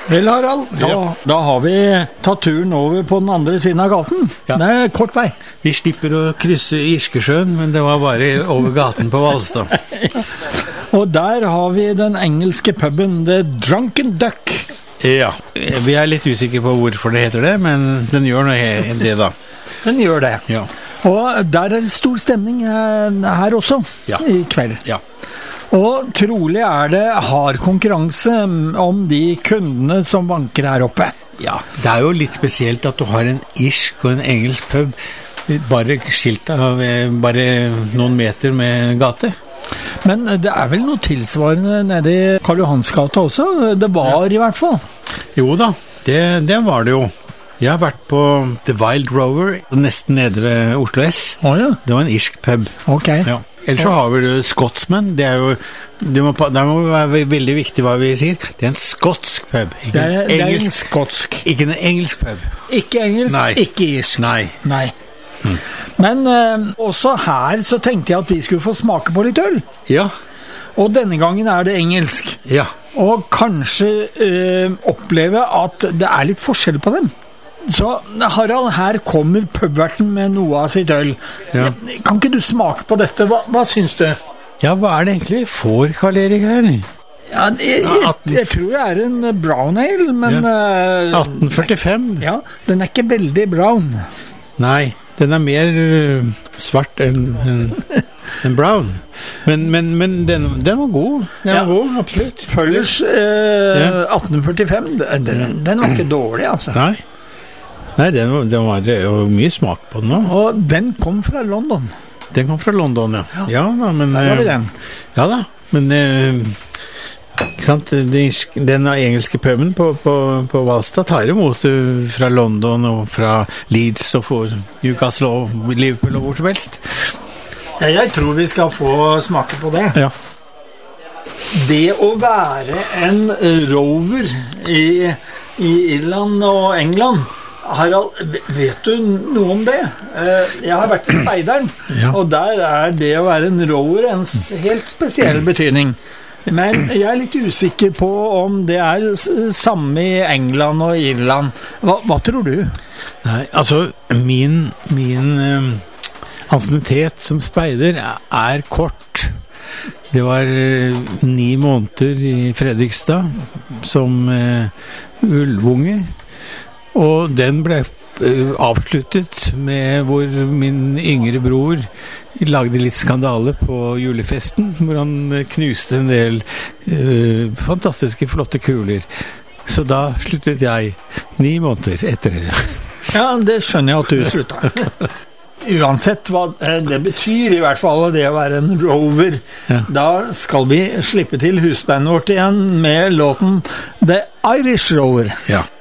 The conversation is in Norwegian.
Vel, Harald, da har vi tatt turen over på den andre siden av gaten. Ja. Det er kort vei. Vi slipper å krysse Irskesjøen, men det var bare over gaten på Hvalstad. Og der har vi den engelske puben The Drunken Duck. Ja, vi er litt usikre på hvorfor det heter det, men den gjør noe det da. Den gjør det. Ja. Og der er det stor stemning her også, i kveld. Ja. Og trolig er det hard konkurranse om de kundene som vanker her oppe. Ja, det er jo litt spesielt at du har en irsk og en engelsk pub bare skilt av bare noen meter med gate. Men det er vel noe tilsvarende nede i Karl Johans gate også? Det var i hvert fall. Jo da, det var det jo. Jeg har vært på The Wild Rover, nesten nede ved Oslo S. Ja. Det var en irsk pub. Ok. Ja. Ellers så har vi Scotsman. Det er jo, det må være veldig viktig hva vi sier. Det er en skotsk pub. Det er en skotsk. Ikke en engelsk pub. Ikke engelsk, Nei. ikke irsk. Nei. Men også her så tenkte jeg at vi skulle få smake på litt øl. Ja. Og denne gangen er det engelsk. Ja. Og kanskje oppleve at det er litt forskjell på dem. Så Harald, her kommer pubverten med noe av sitt øl. Ja. Kan ikke du smake på dette? Hva syns du? Ja, hva er det egentlig får, Karl Erik, her? Ja, jeg tror det er en brown ale, men... 1845? Ja, den er ikke veldig brown. Nei, den er mer svart enn brown. Men den var god. Den var god, absolutt. Følgers 1845, den var ikke dårlig, altså. Nei, det var jo mye smak på den også. Og den kom fra London. Den kom fra London, ja. Ja da, men... Der var vi den. Ja da, men... ikke sant? Den engelske puben på Hvalstad tar imot fra London og fra Leeds og for Newcastle og Liverpool og hvor som helst. Ja, jeg tror vi skal få smake på det. Ja. Det å være en rover i Irland og England, Harald, vet du noe om det? Jeg har vært i Speideren, og der er det å være en rover en helt spesiell betydning. Men jeg er litt usikker på om det er samme i England og Irland. Hva tror du? Nei, altså, min ansiennitet som speider er kort. Det var 9 måneder i Fredrikstad som ulvunge, og den ble avsluttet med hvor min yngre bror lagde litt skandale på julefesten, hvor han knuste en del fantastiske, flotte kuler. Så da sluttet jeg 9 måneder etter det. Ja, det skjønner jeg at du slutta. Uansett hva det betyr, i hvert fall det å være en rover, da skal vi slippe til husbandet vårt igjen med låten The Irish Rover. Ja.